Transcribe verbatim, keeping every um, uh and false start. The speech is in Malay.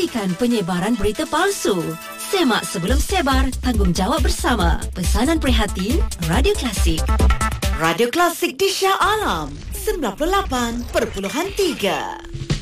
hentikan penyebaran berita palsu. Semak sebelum sebar, tanggungjawab bersama. Pesanan prihatin Radio Klasik. Radio Klasik di Shah Alam sembilan puluh lapan perpuluhan tiga.